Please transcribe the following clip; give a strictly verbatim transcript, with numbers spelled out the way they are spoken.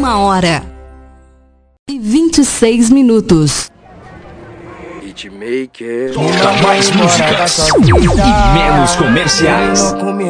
Uma hora e vinte e seis minutos. Toca mais músicas e menos comerciais.